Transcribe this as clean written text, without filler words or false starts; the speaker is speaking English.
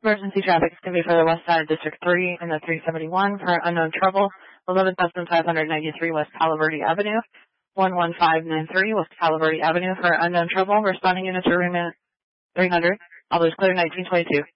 Emergency traffic is going to be for the west side of District 3 and the 371 for unknown trouble, 11,593 West Palo Verde Avenue, 11593 West Palo Verde Avenue for unknown trouble. Responding units are 300. All those clear 1922.